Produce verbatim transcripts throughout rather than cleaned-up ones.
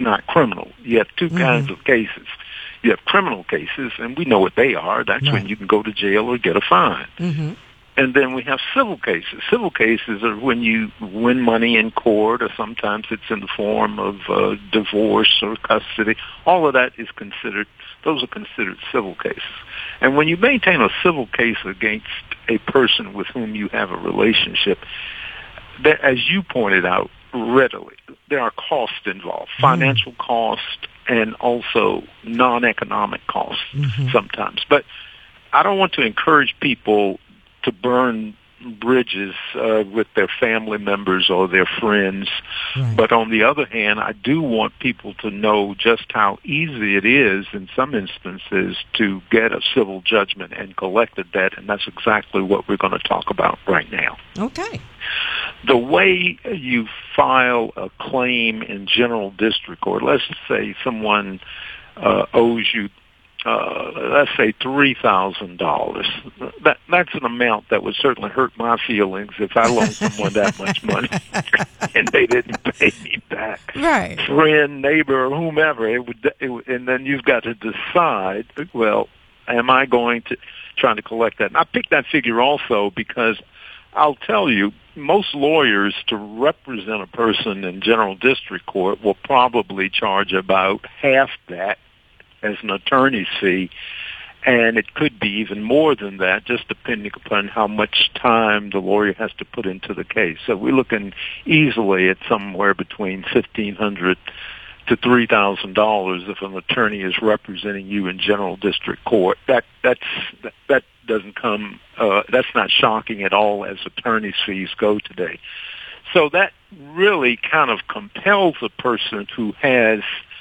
not criminal. You have two mm-hmm. kinds of cases. You have criminal cases, and we know what they are. That's right. When you can go to jail or get a fine. Mm-hmm. And then we have civil cases. Civil cases are when you win money in court, or sometimes it's in the form of uh, divorce or custody. All of that is considered, those are considered civil cases. And when you maintain a civil case against a person with whom you have a relationship, that, as you pointed out readily, there are costs involved, financial mm. costs and also non-economic costs mm-hmm. sometimes. But I don't want to encourage people to burn bridges uh, with their family members or their friends. Right. But on the other hand, I do want people to know just how easy it is in some instances to get a civil judgment and collect a debt, and that's exactly what we're going to talk about right now. Okay. The way you file a claim in general district court, let's say someone uh, owes you Uh, let's say three thousand dollars. That that's an amount that would certainly hurt my feelings if I loaned someone that much money and they didn't pay me back. Right. Friend, neighbor, or whomever. It would, it would, and then you've got to decide. Well, am I going to try to collect that? And I picked that figure also because I'll tell you, most lawyers to represent a person in general district court will probably charge about half that as an attorney's fee, and it could be even more than that, just depending upon how much time the lawyer has to put into the case. So we're looking easily at somewhere between fifteen hundred dollars to three thousand dollars if an attorney is representing you in general district court. That that's that, that doesn't come. Uh, that's not shocking at all as attorney's fees go today. So that really kind of compels a person who has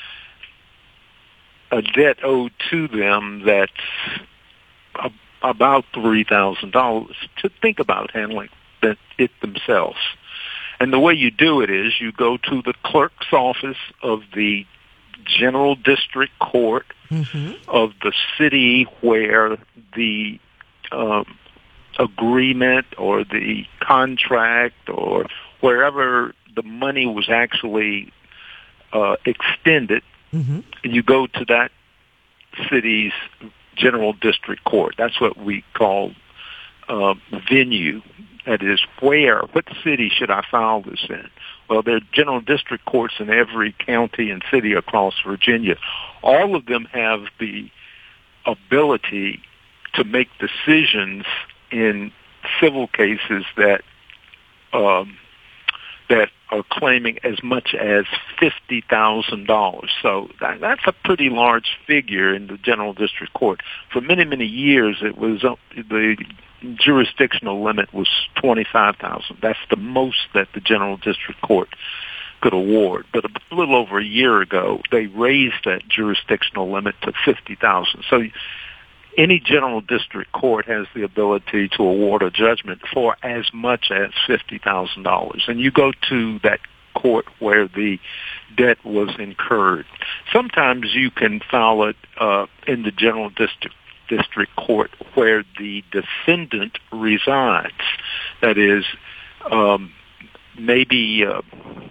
a debt owed to them that's a, about three thousand dollars to think about handling that it themselves. And the way you do it is you go to the clerk's office of the general district court mm-hmm. of the city where the um, agreement or the contract or wherever the money was actually uh, extended. Mm-hmm. You go to that city's general district court. That's what we call uh, venue. That is, where, what city should I file this in? Well, there are general district courts in every county and city across Virginia. All of them have the ability to make decisions in civil cases that um, that are claiming as much as fifty thousand dollars. So that, that's a pretty large figure in the general district court. For many, many years, it was uh, the jurisdictional limit was twenty-five thousand dollars. That's the most that the general district court could award. But a little over a year ago, they raised that jurisdictional limit to fifty thousand dollars. So any general district court has the ability to award a judgment for as much as fifty thousand dollars. And you go to that court where the debt was incurred. Sometimes you can file it uh, in the general district district court where the defendant resides. That is, um, maybe uh,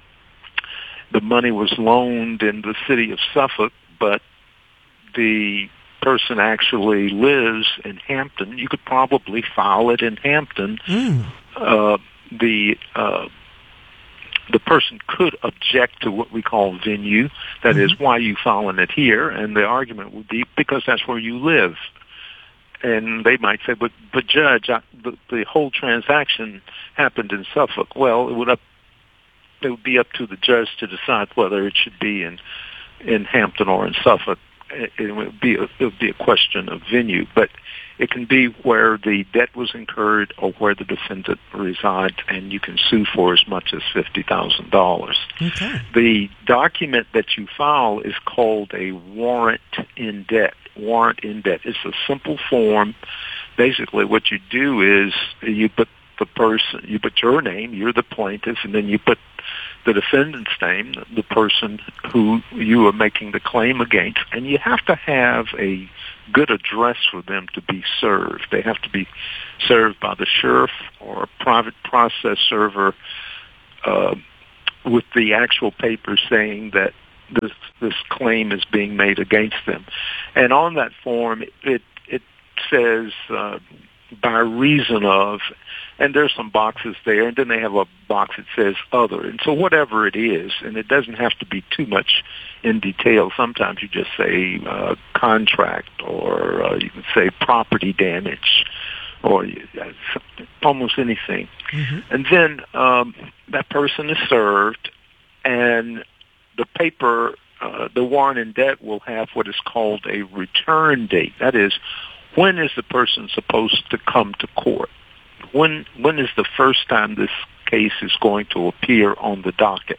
the money was loaned in the city of Suffolk, but the person actually lives in Hampton. You could probably file it in Hampton. Mm. Uh, the uh, the person could object to what we call venue. That mm-hmm. is, why are you filing it here? And the argument would be because that's where you live. And they might say, but but judge, I, the, the whole transaction happened in Suffolk. Well, it would up it would be up to the judge to decide whether it should be in in Hampton or in Suffolk. It would be a, it would be a question of venue, but it can be where the debt was incurred or where the defendant resides, and you can sue for as much as fifty thousand dollars. Okay. The document that you file is called a warrant in debt. Warrant in debt. It's a simple form. Basically, what you do is you put the person, you put your name, you're the plaintiff, and then you put the defendant's name, the person who you are making the claim against, and you have to have a good address for them to be served. They have to be served by the sheriff or a private process server uh, with the actual paper saying that this this claim is being made against them. And on that form, it it says uh, by reason of, and there's some boxes there, and then they have a box that says other. And so whatever it is, and it doesn't have to be too much in detail. Sometimes you just say uh, contract, or uh, you can say property damage, or uh, almost anything. Mm-hmm. And then um, that person is served, and the paper, uh, the warrant in debt will have what is called a return date. That is, when is the person supposed to come to court? When when is the first time this case is going to appear on the docket?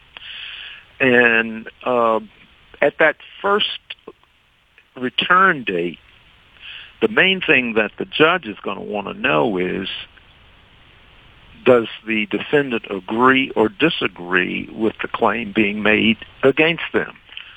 And uh, at that first return date, the main thing that the judge is going to want to know is, does the defendant agree or disagree with the claim being made against them?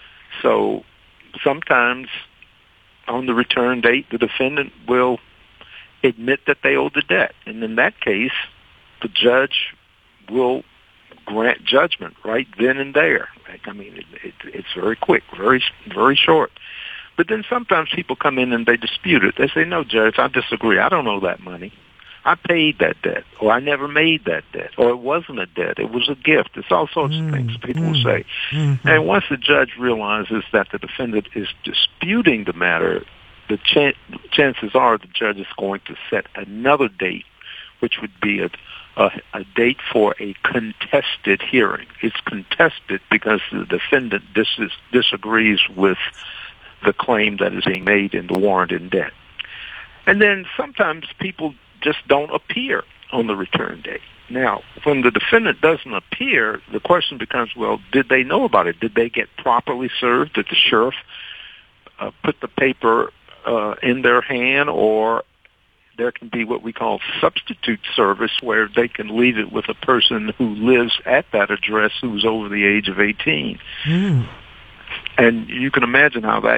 So sometimes on the return date, the defendant will admit that they owe the debt. And in that case, the judge will grant judgment right then and there. I mean, it, it, it's very quick, very, very short. But then sometimes people come in and they dispute it. They say, no, Judge, I disagree. I don't owe that money. I paid that debt, or I never made that debt, or it wasn't a debt, it was a gift. It's all sorts mm, of things people mm, will say. Mm-hmm. And once the judge realizes that the defendant is disputing the matter, the ch- chances are the judge is going to set another date, which would be a, a, a date for a contested hearing. It's contested because the defendant dis- disagrees with the claim that is being made in the warrant in debt. And then sometimes people just don't appear on the return date. Now, when the defendant doesn't appear, the question becomes, well, did they know about it? Did they get properly served? Did the sheriff uh, put the paper uh, in their hand? Or there can be what we call substitute service, where they can leave it with a person who lives at that address who's over the age of eighteen. Mm. And you can imagine how that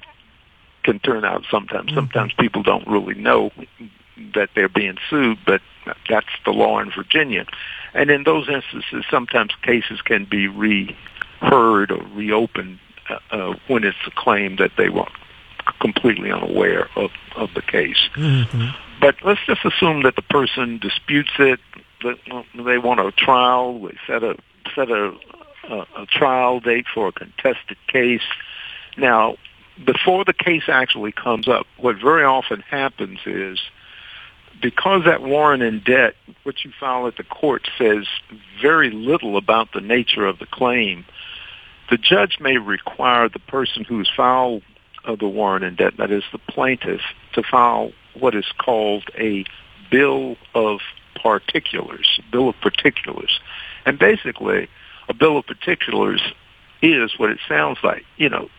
can turn out sometimes. Mm-hmm. Sometimes people don't really know that they're being sued, but that's the law in Virginia. And in those instances, sometimes cases can be re-heard or reopened uh, uh, when it's a claim that they were completely unaware of, of the case. Mm-hmm. But let's just assume that the person disputes it, that they want a trial, they set a set a, a, a trial date for a contested case. Now, before the case actually comes up, what very often happens is, because that warrant in debt, what you file at the court, says very little about the nature of the claim, the judge may require the person who's filed uh, the warrant in debt, that is the plaintiff, to file what is called a bill of particulars, bill of particulars. And basically, a bill of particulars is what it sounds like. You know,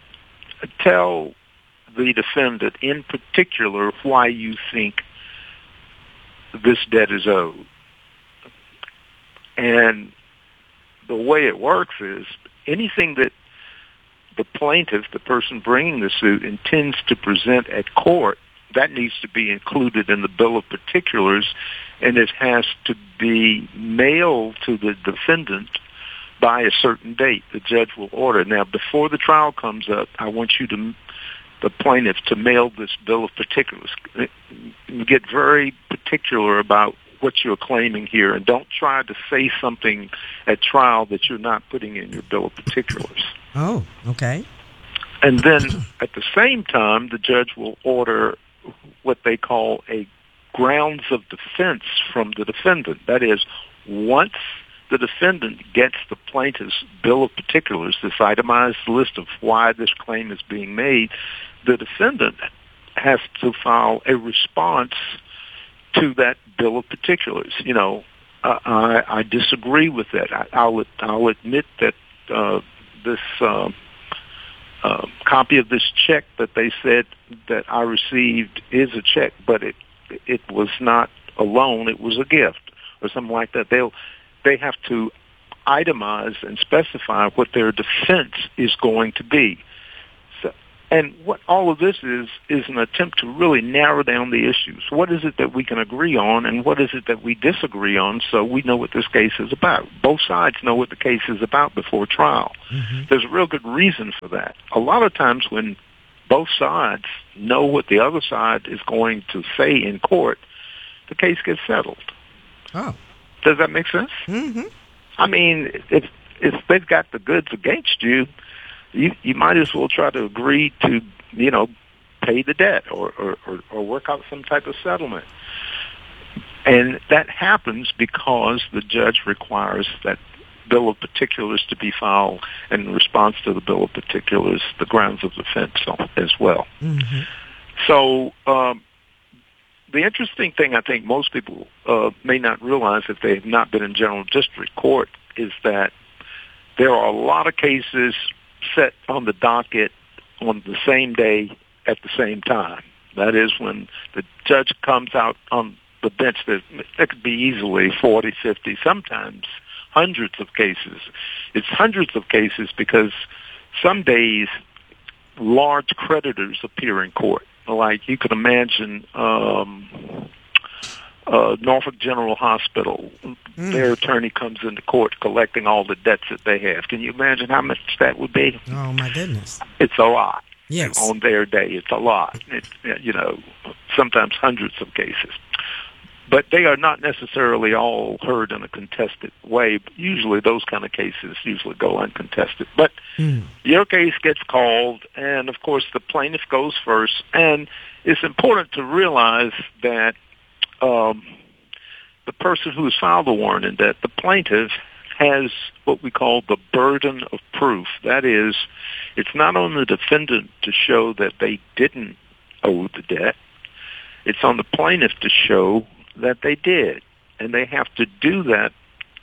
tell the defendant in particular why you think this debt is owed. And the way it works is, anything that the plaintiff, the person bringing the suit, intends to present at court, that needs to be included in the bill of particulars, and it has to be mailed to the defendant by a certain date. The judge will order. Now, before the trial comes up, I want you to, the plaintiff, to mail this bill of particulars. Get very particular about what you're claiming here, and don't try to say something at trial that you're not putting in your bill of particulars. Oh, okay. And then at the same time, the judge will order what they call a grounds of defense from the defendant. That is, once the defendant gets the plaintiff's bill of particulars, this itemized list of why this claim is being made, the defendant has to file a response to that bill of particulars. You know, uh, I, I disagree with that. I, I'll, I'll admit that uh, this uh, uh, copy of this check that they said that I received is a check, but it it was not a loan; it was a gift, or something like that. They'll they have to itemize and specify what their defense is going to be. So, And what all of this is, is an attempt to really narrow down the issues. What is it that we can agree on, and what is it that we disagree on, so we know what this case is about? Both sides know what the case is about before trial. Mm-hmm. There's a real good reason for that. A lot of times when both sides know what the other side is going to say in court, the case gets settled. Oh. Does that make sense? Mm-hmm. I mean, if if they've got the goods against you, you you might as well try to agree to, you know, pay the debt or, or, or, or work out some type of settlement. And that happens because the judge requires that bill of particulars to be filed, and in response to the bill of particulars, the grounds of defense as well. Mm-hmm. So um, the interesting thing I think most people uh, may not realize if they have not been in general district court is that there are a lot of cases set on the docket on the same day at the same time. That is, when the judge comes out on the bench, there, there could be easily forty, fifty, sometimes hundreds of cases. It's hundreds of cases because some days large creditors appear in court. Like you could imagine um, uh, Norfolk General Hospital, mm. their attorney comes into court collecting all the debts that they have. Can you imagine how much that would be? Oh, my goodness. It's a lot. Yes. On their day, it's a lot. It's, you know, sometimes hundreds of cases. But they are not necessarily all heard in a contested way. But usually those kind of cases usually go uncontested. But mm. your case gets called, and, of course, the plaintiff goes first. And it's important to realize that um, the person who has filed the warrant in debt, the plaintiff, has what we call the burden of proof. That is, it's not on the defendant to show that they didn't owe the debt. It's on the plaintiff to show that they did. And they have to do that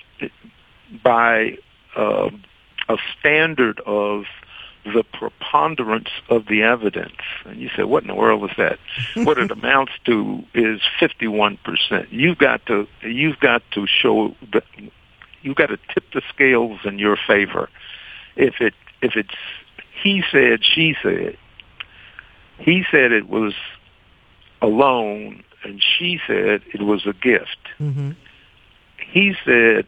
by uh, a standard of the preponderance of the evidence. And you say, what in the world is that? What it amounts to is fifty-one percent. You've got to, you've got to show that you've got to tip the scales in your favor. If it, if it's he said, she said, he said it was a loan, and she said it was a gift. Mm-hmm. He said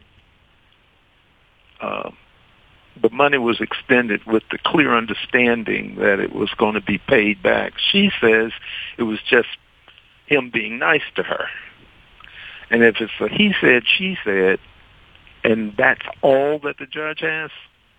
uh, the money was extended with the clear understanding that it was going to be paid back. She says it was just him being nice to her. And if it's a he said, she said, and that's all that the judge has,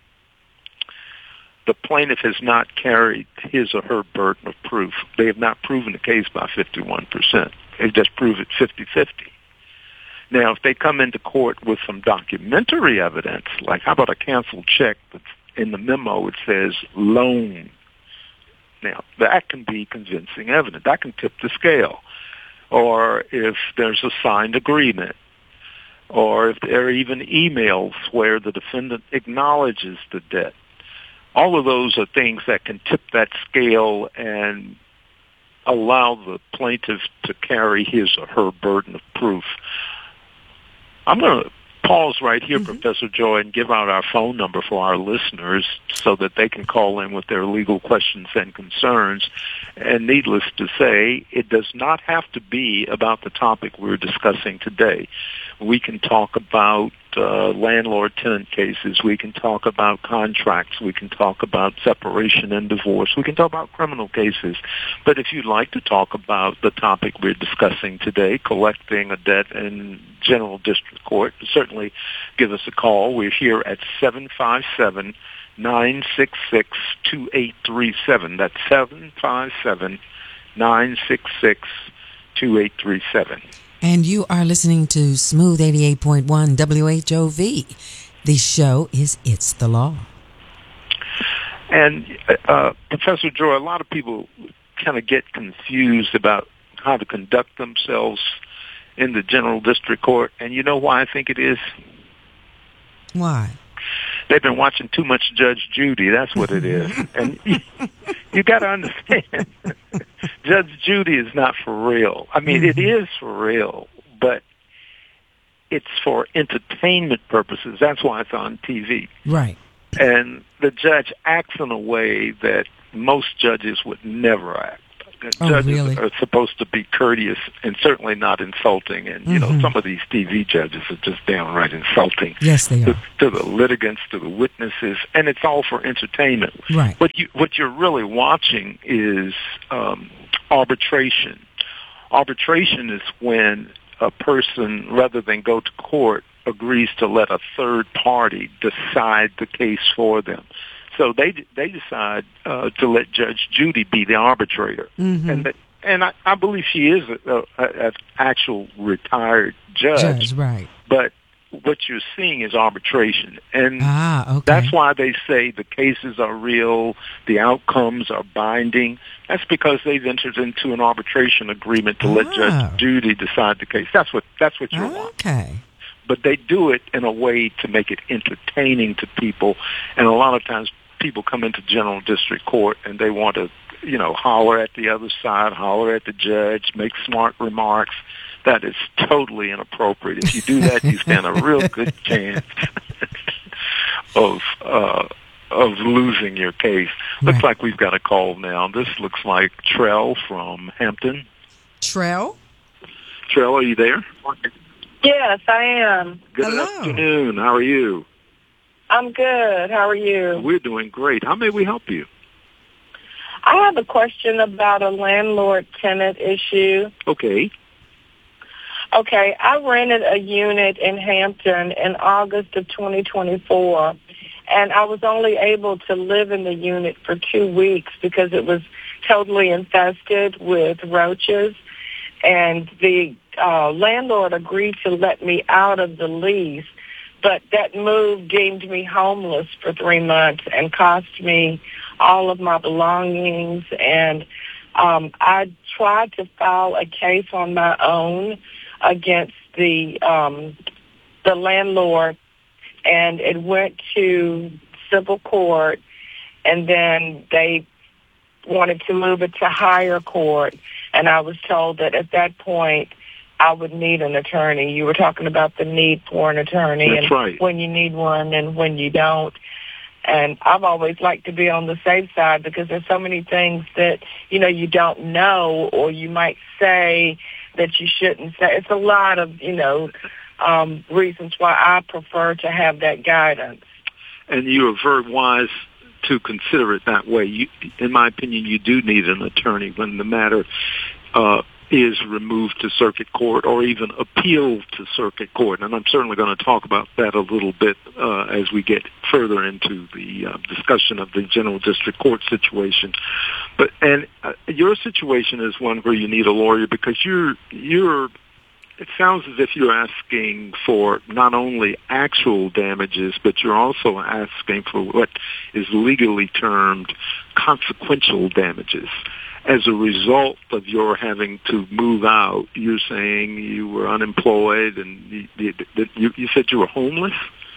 the plaintiff has not carried his or her burden of proof. They have not proven the case by fifty-one percent. They've just proved it fifty-fifty. Now, if they come into court with some documentary evidence, like how about a canceled check that's in the memo, it says loan. Now, that can be convincing evidence. That can tip the scale. Or if there's a signed agreement, or if there are even emails where the defendant acknowledges the debt. All of those are things that can tip that scale and allow the plaintiff to carry his or her burden of proof. I'm going to pause right here, mm-hmm. Professor Joy, and give out our phone number for our listeners so that they can call in with their legal questions and concerns. And needless to say, it does not have to be about the topic we're discussing today. We can talk about uh, landlord-tenant cases. We can talk about contracts. We can talk about separation and divorce. We can talk about criminal cases. But if you'd like to talk about the topic we're discussing today, collecting a debt in general district court, certainly give us a call. We're here at seven five seven, nine six six, two eight three seven. That's seven five seven, nine six six, two eight three seven. And you are listening to Smooth eighty-eight point one W H O V. The show is It's the Law. And, uh, Professor Joy, a lot of people kind of get confused about how to conduct themselves in the general district court. And you know why I think it is? Why? They've been watching too much Judge Judy. That's what it is. And you, you got to understand, Judge Judy is not for real. I mean, mm-hmm. it is for real, but it's for entertainment purposes. That's why it's on T V. Right. and the judge acts in a way that most judges would never act. Oh, judges really? are supposed to be courteous and certainly not insulting. And, you Mm-hmm. know, some of these T V judges are just downright insulting. Yes, they to, are. to the litigants, to the witnesses, and it's all for entertainment. Right. What, you, what you're really watching is um, arbitration. Arbitration is when a person, rather than go to court, agrees to let a third party decide the case for them. So they they decide uh, to let Judge Judy be the arbitrator, Mm-hmm. and the, and I, I believe she is an actual retired judge. Judge, right. But what you're seeing is arbitration, and Ah, okay. that's why they say the cases are real, the outcomes are binding. That's because they've entered into an arbitration agreement to let Oh. Judge Judy decide the case. That's what that's what you're watching. Okay. But they do it in a way to make it entertaining to people, and a lot of times people come into general district court and they want to, you know, holler at the other side, holler at the judge, make smart remarks. That is totally inappropriate. If you do that, you stand a real good chance of uh, of losing your case. Looks Right. like we've got a call now. This looks like Trell from Hampton. Trell? Trell, are you there? Yes, I am. Good Hello. afternoon. How are you? I'm good. How are you? We're doing great. How may we help you? I have a question about a landlord-tenant issue. Okay. Okay, I rented a unit in Hampton in August of twenty twenty-four, and I was only able to live in the unit for two weeks because it was totally infested with roaches, and the uh, landlord agreed to let me out of the lease, but that move deemed me homeless for three months and cost me all of my belongings, and um, I tried to file a case on my own against the um, the landlord, and it went to civil court, and then they wanted to move it to higher court, and I was told that at that point I would need an attorney. You were talking about the need for an attorney. That's and right. when you need one and when you don't. And I've always liked to be on the safe side because there's so many things that, you know, you don't know or you might say that you shouldn't say. It's a lot of, you know, um, reasons why I prefer to have that guidance. And you are very wise to consider it that way. You, in my opinion, you do need an attorney when the matter uh, is removed to circuit court or even appealed to circuit court. And I'm certainly going to talk about that a little bit uh, as we get further into the uh, discussion of the general district court situation. But and uh, your situation is one where you need a lawyer because you're you're. It sounds as if you're asking for not only actual damages, but you're also asking for what is legally termed consequential damages. As a result of your having to move out, you're saying you were unemployed and you, you, you said you were homeless?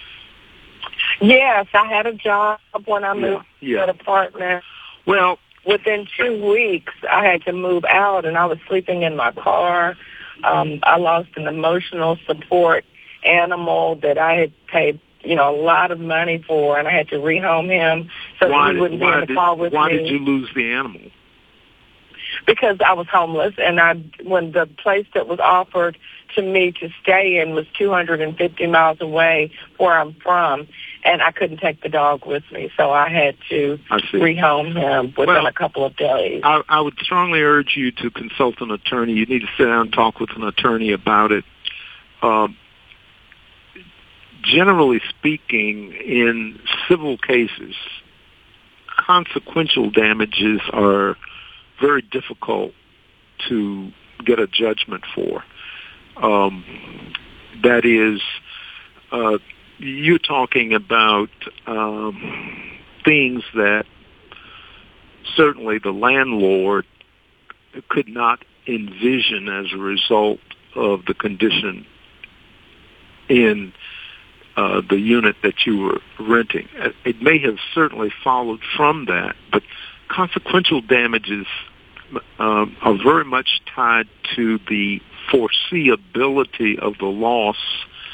Yes, I had a job when I moved yeah, yeah. to an apartment. Well, within two weeks, I had to move out, and I was sleeping in my car. Um, I lost an emotional support animal that I had paid, you know, a lot of money for, and I had to rehome him so why that he wouldn't did, be in the did, car with why me. Why did you lose the animal? Because I was homeless, and I when the place that was offered to me to stay in was two hundred fifty miles away where I'm from, and I couldn't take the dog with me, so I had to I rehome him within well, a couple of days. I, I would strongly urge you to consult an attorney. You need to sit down and talk with an attorney about it. Um, generally speaking, in civil cases, consequential damages are very difficult to get a judgment for. Um, that is, uh, you're talking about um, things that certainly the landlord could not envision as a result of the condition in uh, the unit that you were renting. It may have certainly followed from that, but consequential damages um, are very much tied to the foreseeability of the loss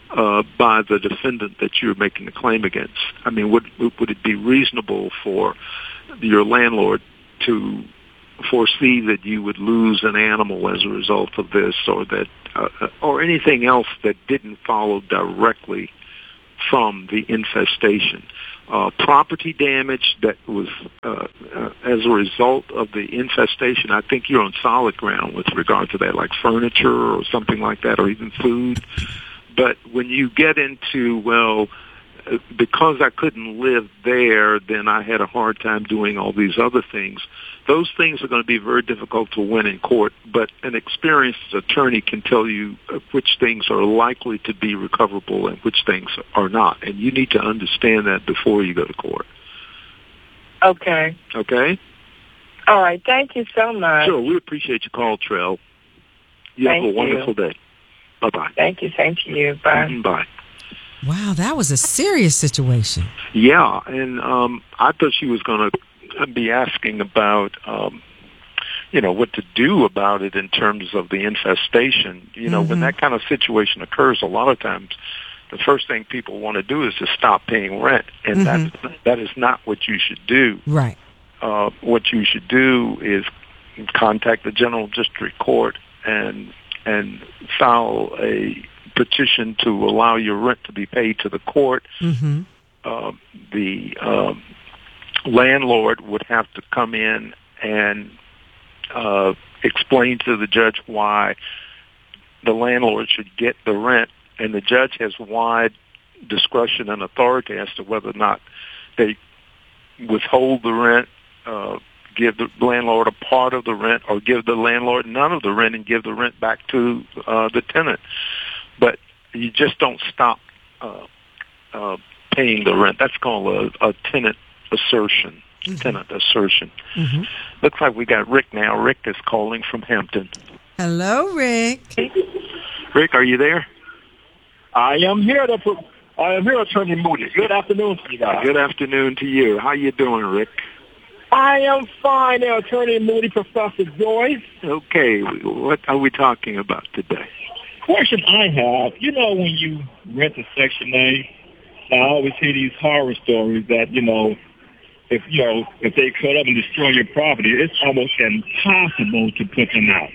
uh, by the defendant that you're making the claim against. I mean, would would it be reasonable for your landlord to foresee that you would lose an animal as a result of this, or that, uh, or anything else that didn't follow directly from the infestation? Uh, property damage that was uh, uh, as a result of the infestation, I think you're on solid ground with regard to that, like furniture or something like that, or even food. But when you get into, well, uh, because I couldn't live there, then I had a hard time doing all these other things, those things are going to be very difficult to win in court, but an experienced attorney can tell you which things are likely to be recoverable and which things are not. And you need to understand that before you go to court. Okay. Okay? All right. Thank you so much. Sure. We appreciate your call, Trell. You Thank have a wonderful you. day. Bye-bye. Thank you. Thank you. Bye. Mm-hmm. Bye. Wow, that was a serious situation. Yeah, and um, I thought she was going to be asking about, um, you know, what to do about it in terms of the infestation. You know, mm-hmm. when that kind of situation occurs, a lot of times the first thing people want to do is to stop paying rent, and mm-hmm. that that is not what you should do. Right. Uh, what you should do is contact the General District Court and and file a petition to allow your rent to be paid to the court. Mm-hmm. Uh, the um, landlord would have to come in and uh, explain to the judge why the landlord should get the rent, and the judge has wide discretion and authority as to whether or not they withhold the rent, uh, give the landlord a part of the rent, or give the landlord none of the rent and give the rent back to uh, the tenant. But you just don't stop uh, uh, paying the rent. That's called a, a tenant assertion. Mm-hmm. Tenant assertion. Mm-hmm. Looks like we got Rick now. Rick is calling from Hampton. Hello, Rick. Rick, are you there? I am here. To, I am here, Attorney Moody. Good afternoon to you guys. Good afternoon to you. How you doing, Rick? I am fine, there, Attorney Moody, Professor Joyce. Okay, what are we talking about today? Question I have, you know, when you rent a Section A, I always hear these horror stories that, you know, if, you know, if they cut up and destroy your property, it's almost impossible to put them out.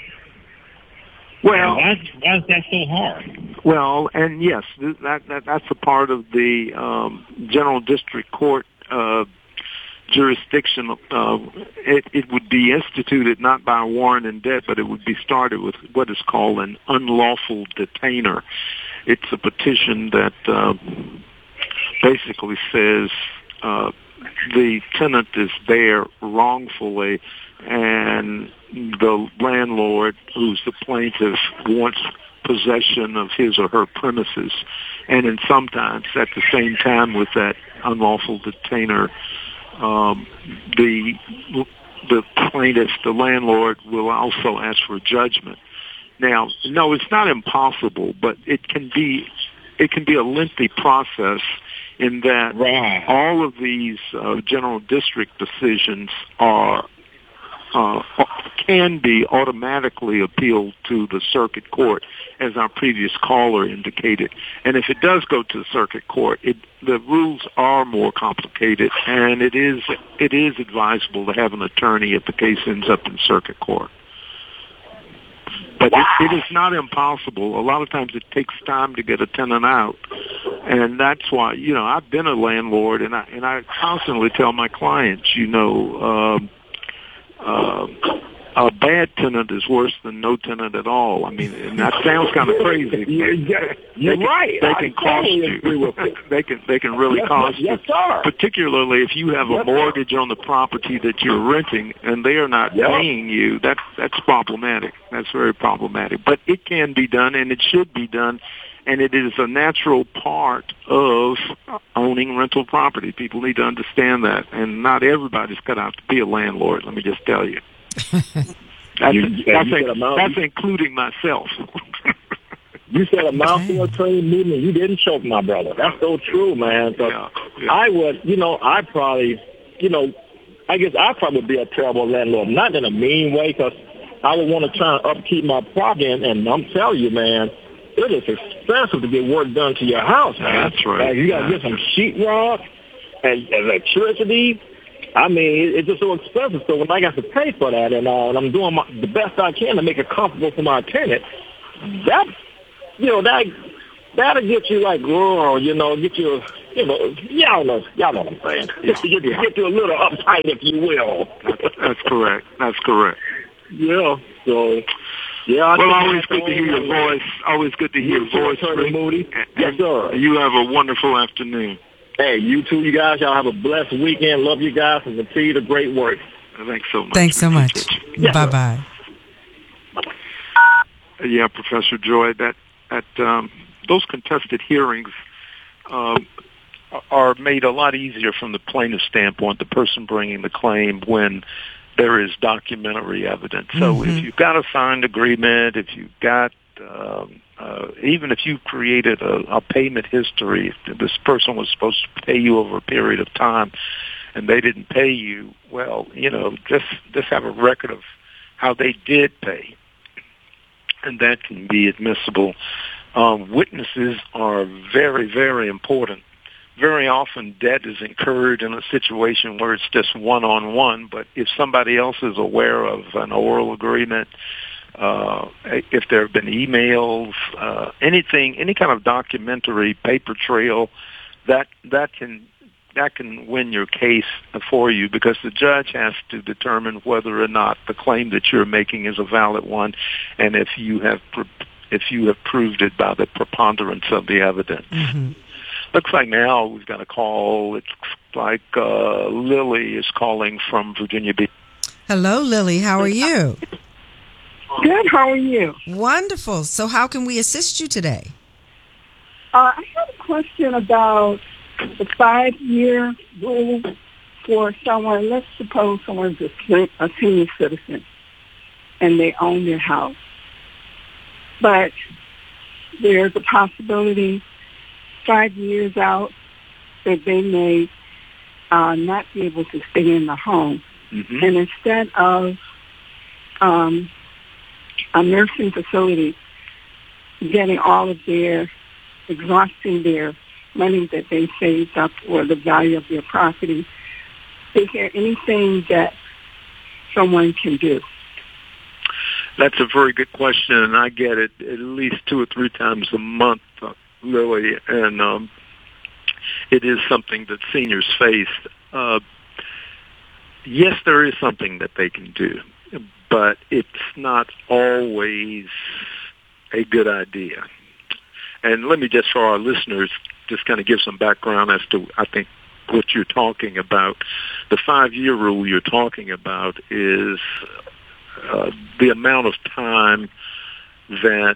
Well, why, why is that so hard? Well, and yes, that, that that's a part of the um, General District Court uh, jurisdiction. Uh, it, it would be instituted not by warrant and debt, but it would be started with what is called an unlawful detainer. It's a petition that uh, basically says uh, the tenant is there wrongfully, and the landlord, who's the plaintiff, wants possession of his or her premises. And then sometimes at the same time with that unlawful detainer, um, the the plaintiff, the landlord, will also ask for judgment. Now, no, it's not impossible, but it can be it can be a lengthy process in that right. all of these uh, general district decisions are uh, can be automatically appealed to the circuit court, as our previous caller indicated. And if it does go to the circuit court, it, the rules are more complicated, and it is it is advisable to have an attorney if the case ends up in circuit court. But wow. it, it is not impossible. A lot of times it takes time to get a tenant out, and that's why, you know, I've been a landlord, and I and I constantly tell my clients, you know, um, uh, a bad tenant is worse than no tenant at all. I mean, and that sounds kind of crazy. You're, you're they right. Can, they can I cost totally you. Agree with it. they can they can really yes, cost yes, you. Yes, sir. Particularly if you have a yes, mortgage sir. on the property that you're renting and they are not yep. paying you. That's that's problematic. That's very problematic. But it can be done, and it should be done. And it is a natural part of owning rental property. People need to understand that. And not everybody's cut out to be a landlord, let me just tell you. That's, you, that's, you a, that's including myself. You said a mouthful attorney meeting, and you didn't choke, my brother. That's so true, man. Yeah, yeah. I would, you know, I probably, you know, I guess I probably would be a terrible landlord. Not in a mean way, because I would want to try and upkeep my property. And, and I'm telling you, man, it is expensive to get work done to your house, man. That's right. Like, you got to get some sheetrock and electricity. I mean, it's just so expensive. So when I got to pay for that and, uh, and I'm doing my, the best I can to make it comfortable for my tenant, that, you know, that, that'll get you like, oh, you know, get you, you know, y'all know, y'all know what I'm saying. Yeah. Get, you, get you a little uptight, if you will. That's correct. That's correct. Yeah. So, yeah. I well, always good to hear your voice. Always good to hear your voice, Rick. Moody. Yes, sir. You have a wonderful afternoon. Hey, you too, you guys. Y'all have a blessed weekend. Love you guys and continue the great work. Thanks so much. Thanks so much. Yes, bye bye. Yeah, Professor Joy. That that um, those contested hearings um, are made a lot easier from the plaintiff's standpoint, the person bringing the claim, when there is documentary evidence. So Mm-hmm. if you've got a signed agreement, if you've got um, uh, even if you created a, a payment history, if this person was supposed to pay you over a period of time and they didn't pay you, well, you know, just just have a record of how they did pay, and that can be admissible. Um, witnesses are very, very important. Very often debt is incurred in a situation where it's just one-on-one, but if somebody else is aware of an oral agreement, uh, if there have been emails, uh, anything, any kind of documentary paper trail, that that can that can win your case for you, because the judge has to determine whether or not the claim that you're making is a valid one, and if you have if you have proved it by the preponderance of the evidence. Mm-hmm. Looks like now we've got a call. It's like uh, Lily is calling from Virginia Beach. Hello, Lily. How are you? Good. How are you? Wonderful. So how can we assist you today? Uh, I have a question about the five-year rule for someone. Let's suppose someone's a, sen- a senior citizen and they own their house, but there's a possibility five years out that they may uh, not be able to stay in the home. Mm-hmm. And instead of um, a nursing facility getting all of their, exhausting their money that they saved up or the value of their property, is there anything that someone can do? That's a very good question, and I get it at least two or three times a month, uh, Lily, and um, it is something that seniors face. Uh, yes, there is something that they can do, but it's not always a good idea. And let me just, for our listeners, just kind of give some background as to, I think, what you're talking about. The five-year rule you're talking about is uh, the amount of time that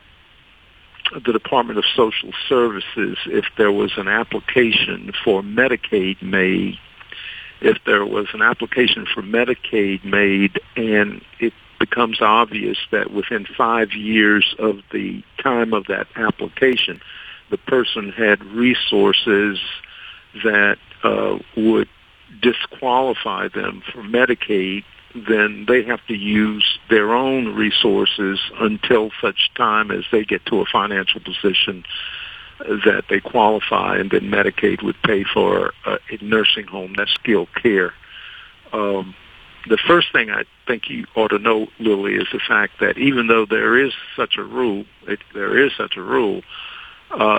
the Department of Social Services, if there was an application for Medicaid made, if there was an application for Medicaid made and it becomes obvious that within five years of the time of that application, the person had resources that uh, would disqualify them for Medicaid, then they have to use their own resources until such time as they get to a financial position that they qualify, and then Medicaid would pay for a, a nursing home, that's skilled care. Um, the first thing I think you ought to know, Lily, is the fact that even though there is such a rule, it, there is such a rule, uh,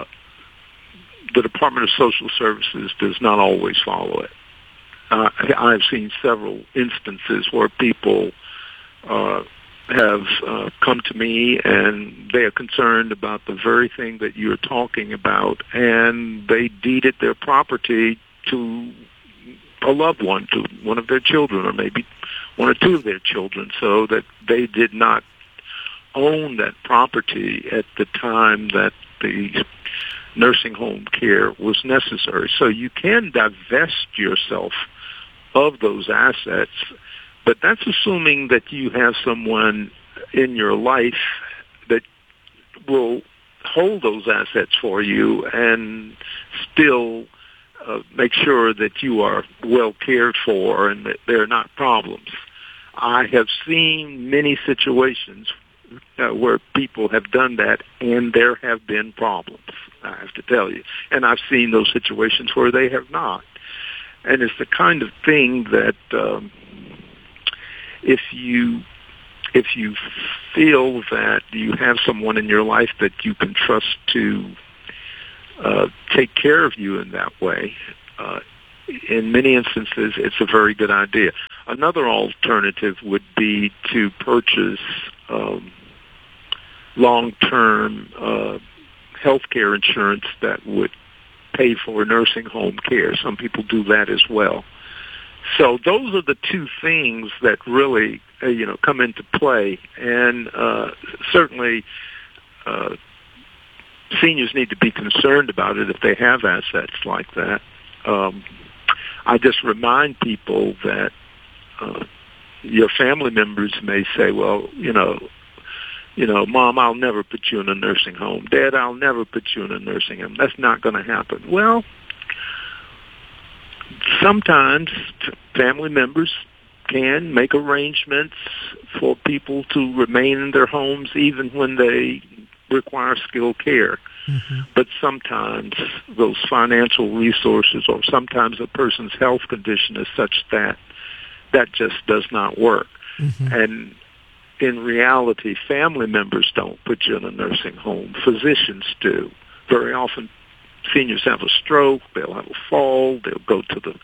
the Department of Social Services does not always follow it. Uh, I've seen several instances where people uh, have uh, come to me and they are concerned about the very thing that you're talking about, and they deeded their property to a loved one, to one of their children, or maybe one or two of their children, so that they did not own that property at the time that the nursing home care was necessary. So you can divest yourself of those assets, but that's assuming that you have someone in your life that will hold those assets for you and still uh, make sure that you are well cared for and that there are not problems. I have seen many situations uh, where people have done that, and there have been problems, I have to tell you. And I've seen those situations where they have not. And it's the kind of thing that um, if you if you feel that you have someone in your life that you can trust to uh, take care of you in that way, uh, in many instances, it's a very good idea. Another alternative would be to purchase um, long-term uh, health care insurance that would pay for nursing home care. Some people do that as well. So those are the two things that really, uh, you know, come into play. And uh, certainly uh, seniors need to be concerned about it if they have assets like that. Um, I just remind people that uh, your family members may say, well, you know, you know, Mom, I'll never put you in a nursing home. Dad, I'll never put you in a nursing home. That's not going to happen. Well, sometimes family members can make arrangements for people to remain in their homes even when they require skilled care. Mm-hmm. But sometimes those financial resources or sometimes a person's health condition is such that that just does not work. Mm-hmm. And in reality, family members don't put you in a nursing home. Physicians do. Very often, seniors have a stroke, they'll have a fall, they'll go to the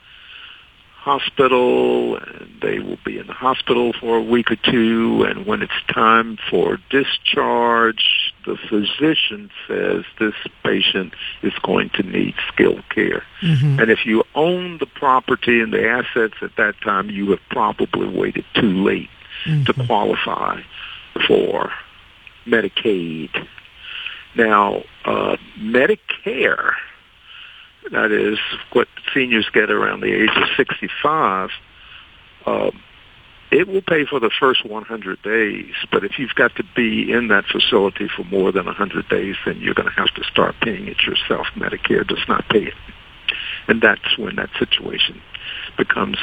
hospital, and they will be in the hospital for a week or two, and when it's time for discharge, the physician says this patient is going to need skilled care. Mm-hmm. And if you own the property and the assets at that time, you have probably waited too late mm-hmm. to qualify for Medicaid. Now, uh, Medicare, that is what seniors get around the age of sixty-five, uh, it will pay for the first one hundred days. But if you've got to be in that facility for more than one hundred days, then you're going to have to start paying it yourself. Medicare does not pay it. And that's when that situation becomes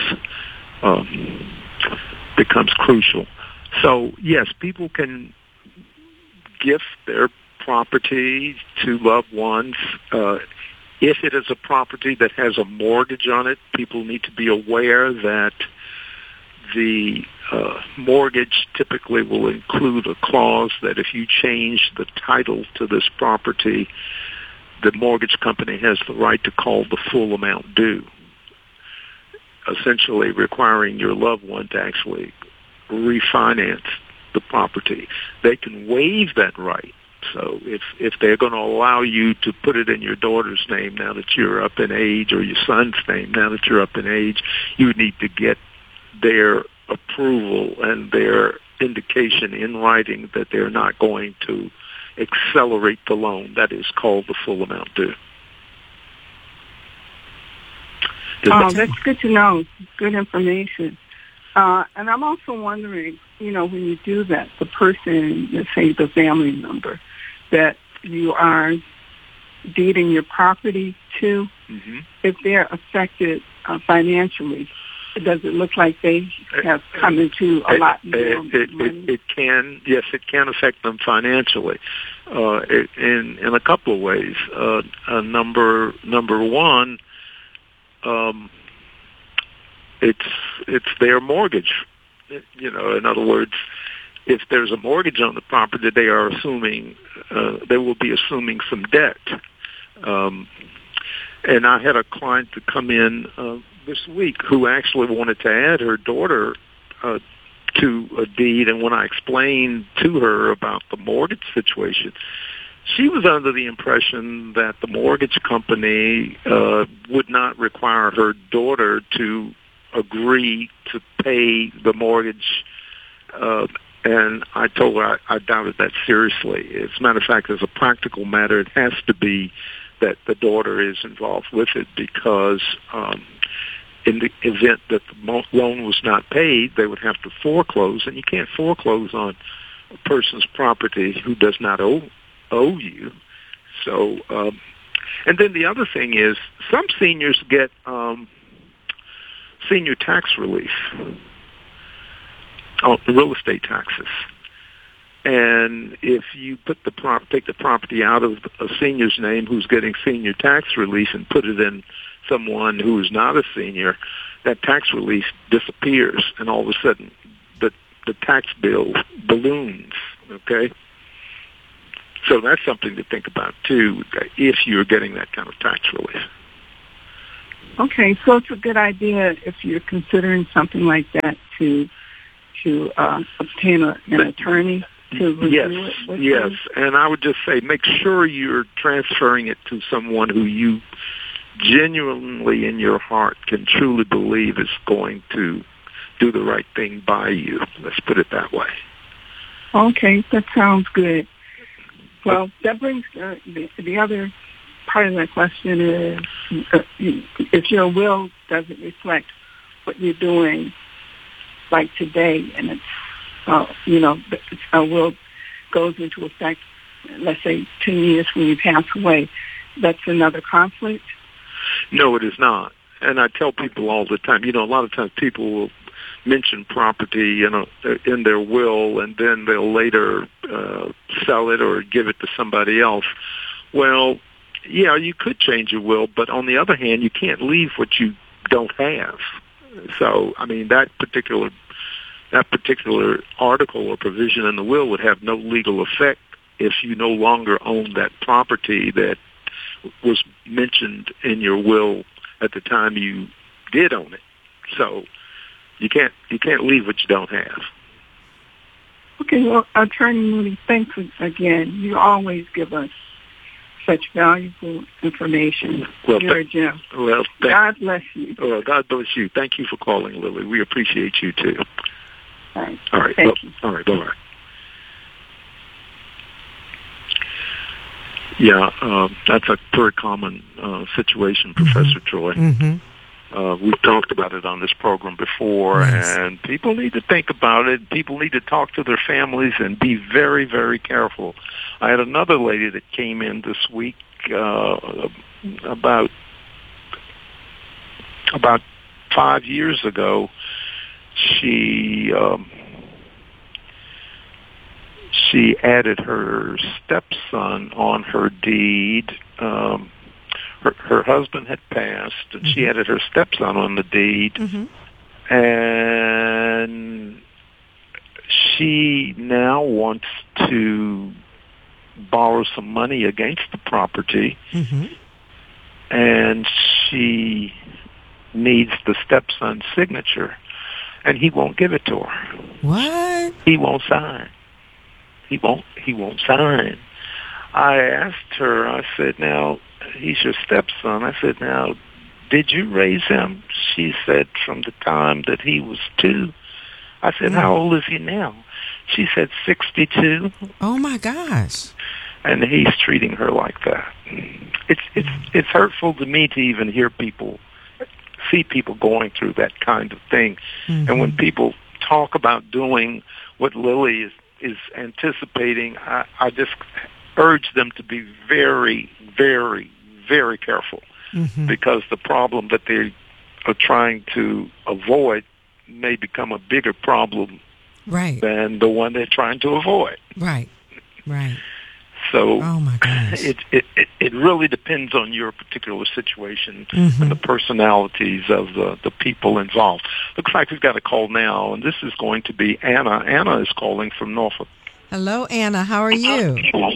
um, becomes crucial. So, yes, people can gift their property to loved ones. Uh, if it is a property that has a mortgage on it, people need to be aware that the uh, mortgage typically will include a clause that if you change the title to this property, the mortgage company has the right to call the full amount due, essentially requiring your loved one to actually refinance the property. They can waive that right. So if if they're going to allow you to put it in your daughter's name now that you're up in age, or your son's name now that you're up in age, you need to get their approval and their indication in writing that they're not going to accelerate the loan. That is called the full amount due. Oh, that's good to know. Good information. Uh, and I'm also wondering, you know, when you do that, the person, let's say the family member that you are deeding your property to, mm-hmm. if they're affected uh, financially, does it look like they have come into a lot more it, it, money? It, it can, yes, it can affect them financially uh, it, in in a couple of ways. Uh, uh, number number one, um, it's it's their mortgage. You know, in other words, if there's a mortgage on the property, they are assuming uh, they will be assuming some debt. Um, and I had a client to come in uh, this week who actually wanted to add her daughter uh, to a deed, and when I explained to her about the mortgage situation, she was under the impression that the mortgage company uh, would not require her daughter to agree to pay the mortgage, uh, and I told her I, I doubted that seriously. As a matter of fact, as a practical matter, it has to be that the daughter is involved with it, because um, in the event that the loan was not paid, they would have to foreclose, and you can't foreclose on a person's property who does not owe, owe you. So, um, and then the other thing is, some seniors get um, senior tax relief on real estate taxes. And if you put the prop, take the property out of a senior's name who's getting senior tax relief and put it in someone who is not a senior, that tax relief disappears, and all of a sudden the the tax bill balloons. Okay, so that's something to think about too, if you're getting that kind of tax relief. Okay, so it's a good idea if you're considering something like that to to uh, obtain a, an attorney to review yes, it with yes, you. and I would just say make sure you're transferring it to someone who you genuinely in your heart can truly believe is going to do the right thing by you. Let's put it that way. Okay, that sounds good. Well, that brings uh, the, the other part of that question is uh, if your will doesn't reflect what you're doing like today, and it's, uh, you know, a will goes into effect, let's say ten years when you pass away, that's another conflict? No, it is not. And I tell people all the time, you know, a lot of times people will mention property, you know, in their will, and then they'll later uh, sell it or give it to somebody else. Well, yeah, you could change your will, but on the other hand, you can't leave what you don't have. So, I mean, that particular that particular article or provision in the will would have no legal effect if you no longer own that property that was mentioned in your will at the time you did own it. So you can't you can't leave what you don't have. Okay, well, Attorney Moody, thanks again. You always give us such valuable information. Well, You're a gem. Well, thank, God bless you. Well, God bless you. Thank you for calling, Lily. We appreciate you too. All right. All right. Thank well, you. All right. Bye bye. Yeah, uh, that's a very common uh, situation, Professor Mm-hmm. Troy. Mm-hmm. Uh, we've talked about it on this program before, Yes. and people need to think about it. People need to talk to their families and be very, very careful. I had another lady that came in this week uh, about about five years ago. She um, she added her stepson on her deed. Um, her, her husband had passed, and mm-hmm. she added her stepson on the deed. Mm-hmm. And she now wants to borrow some money against the property, mm-hmm. and she needs the stepson's signature, and he won't give it to her. What? He won't sign. He won't. He won't sign. I asked her. I said, "Now, he's your stepson." I said, "Now, did you raise him?" She said, "From the time that he was two." I said, "How old is he now?" She said, sixty-two. Oh my gosh! And he's treating her like that. It's it's it's hurtful to me to even hear people, see people going through that kind of thing. Mm-hmm. And when people talk about doing what Lily is is anticipating, I, I just urge them to be very, very, very careful, mm-hmm. because the problem that they are trying to avoid may become a bigger problem, right, than the one they're trying to avoid. Right, right. So oh my gosh. It, it it it really depends on your particular situation, mm-hmm. and the personalities of the, the people involved. Looks like we've got a call now, and this is going to be Anna. Anna is calling from Norfolk. Hello, Anna. How are you?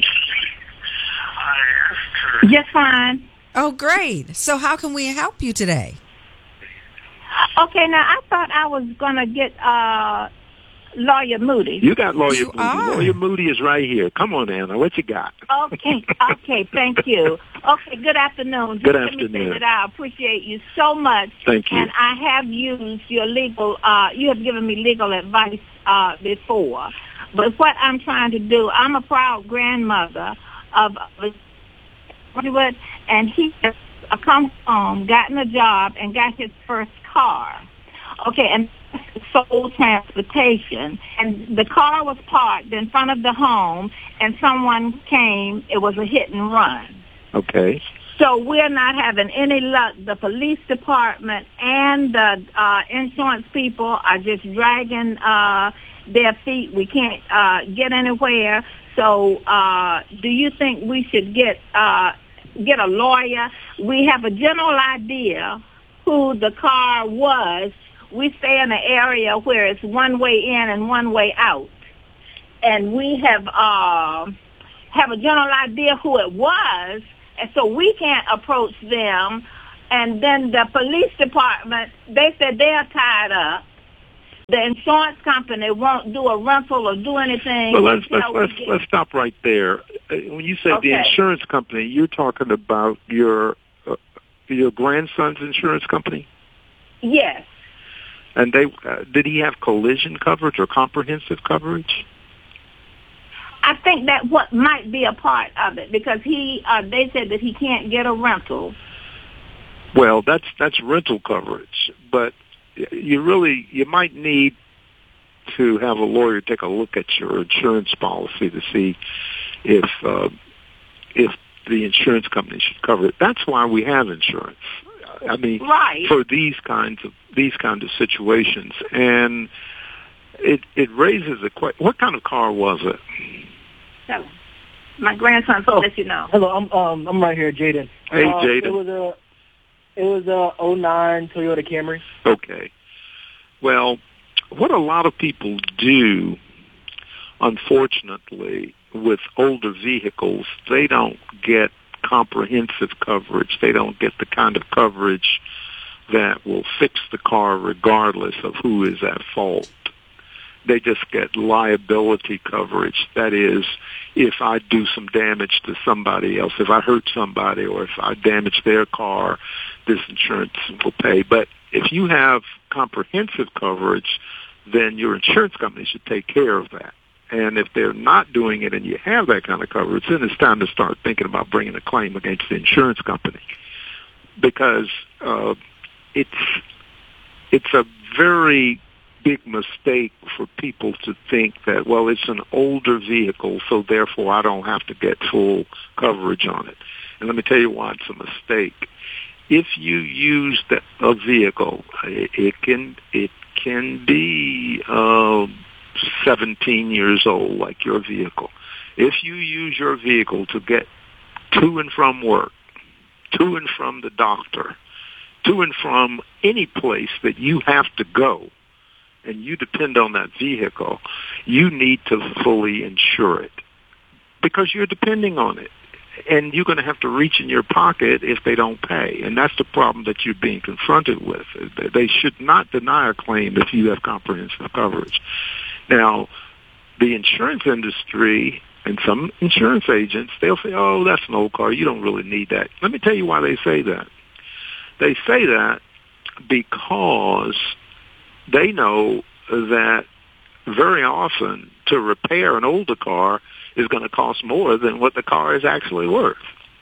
Just fine. Oh, great. So how can we help you today? Okay, now I thought I was going to get uh, Lawyer Moody. You got Lawyer you Moody. Are. Lawyer Moody is right here. Come on, Anna. What you got? Okay, okay, thank you. Okay, good afternoon. Just good let afternoon. me say that I appreciate you so much. Thank you. And I have used your legal, uh, you have given me legal advice uh, before. But what I'm trying to do, I'm a proud grandmother of a graduate, and he has come home, gotten a job, and got his first car. Okay, and sole transportation, and the car was parked in front of the home, and someone came. It was a hit and run. Okay. So we're not having any luck. The police department and the uh, insurance people are just dragging uh, their feet. We can't uh, get anywhere. So uh, do you think we should get uh, get a lawyer? We have a general idea who the car was. We stay in an area where it's one way in and one way out. And we have uh, have a general idea who it was. And so we can't approach them. And then the police department, they said they're tied up. The insurance company won't do a rental or do anything. Well, let's let's let's, let's stop right there. When you say okay. the insurance company, you're talking about your uh, your grandson's insurance company? Yes. And they uh, did he have collision coverage or comprehensive coverage? I think that what might be a part of it because he, uh, they said that he can't get a rental. Well, that's that's rental coverage, but you really you might need to have a lawyer take a look at your insurance policy to see if uh, if the insurance company should cover it. That's why we have insurance. I mean, right. for these kinds of these kinds of situations, and it it raises a question: what kind of car was it? Hello. My grandson oh, let you know. Hello, I'm um I'm right here, Jaden. Hey, uh, Jaden. It was a it was a oh nine Toyota Camry. Okay. Well, what a lot of people do, unfortunately, with older vehicles, they don't get comprehensive coverage. They don't get the kind of coverage that will fix the car regardless of who is at fault. They just get liability coverage. That is, if I do some damage to somebody else, if I hurt somebody or if I damage their car, this insurance will pay. But if you have comprehensive coverage, then your insurance company should take care of that. And if they're not doing it and you have that kind of coverage, then it's time to start thinking about bringing a claim against the insurance company. Because uh, it's it's a very big mistake for people to think that, well, it's an older vehicle, so therefore I don't have to get full coverage on it. And let me tell you why it's a mistake. If you use the, a vehicle, it, it can it can be uh, seventeen years old, like your vehicle. If you use your vehicle to get to and from work, to and from the doctor, to and from any place that you have to go, and you depend on that vehicle, you need to fully insure it because you're depending on it. And you're going to have to reach in your pocket if they don't pay. And that's the problem that you're being confronted with. They should not deny a claim if you have comprehensive coverage. Now, the insurance industry and some insurance agents, they'll say, oh, that's an old car. You don't really need that. Let me tell you why they say that. They say that because they know that very often to repair an older car is going to cost more than what the car is actually worth.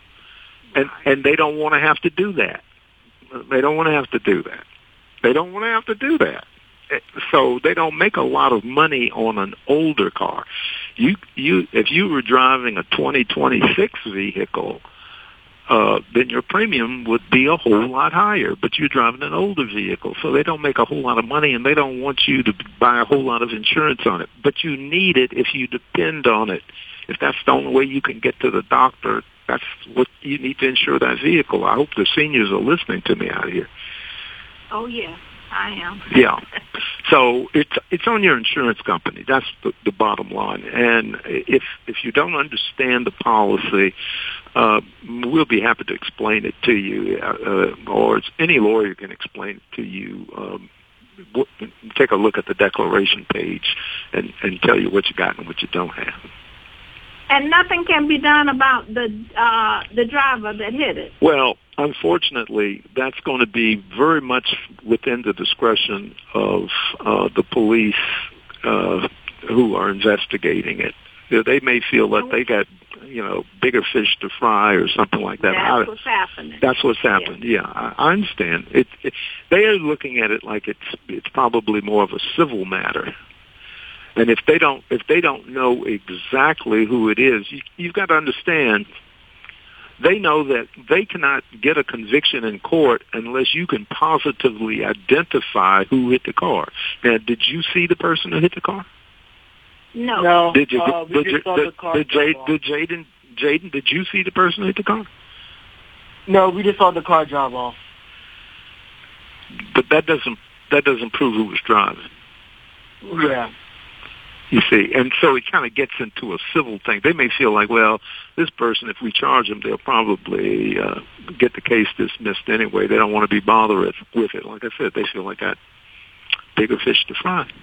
And and they don't want to have to do that. They don't want to have to do that. They don't want to have to do that. So they don't make a lot of money on an older car. You you if you were driving a twenty twenty-six vehicle, uh, then your premium would be a whole lot higher. But you're driving an older vehicle, so they don't make a whole lot of money, and they don't want you to buy a whole lot of insurance on it. But you need it if you depend on it. If that's the only way you can get to the doctor, that's what you need to insure that vehicle. I hope the seniors are listening to me out here. Oh, yeah, I am. Yeah. So it's it's on your insurance company. That's the, the bottom line. And if if you don't understand the policy, uh, we'll be happy to explain it to you, uh, or any lawyer can explain it to you. Um, take a look at the declaration page and, and tell you what you got and what you don't have. And nothing can be done about the uh, the driver that hit it. Well, unfortunately, that's going to be very much within the discretion of uh, the police uh, who are investigating it. They may feel that they got, you know, bigger fish to fry or something like that. That's what's happening. That's what's happened. Yeah, yeah I, I understand. It, it, they are looking at it like it's it's probably more of a civil matter. And if they don't, if they don't know exactly who it is, you, you've got to understand they know that they cannot get a conviction in court unless you can positively identify who hit the car. Now, did you see the person who hit the car? No. No. Did you? Uh, we did, just you, saw did, the car did, drive Jade, off. did Jaden? Jaden, did you see the person who hit the car? No, we just saw the car drive off. But that doesn't that doesn't prove who was driving. Yeah. You see, and so it kind of gets into a civil thing. They may feel like, well, this person, if we charge them, they'll probably uh, get the case dismissed anyway. They don't want to be bothered with it. Like I said, they feel like that bigger fish to fry.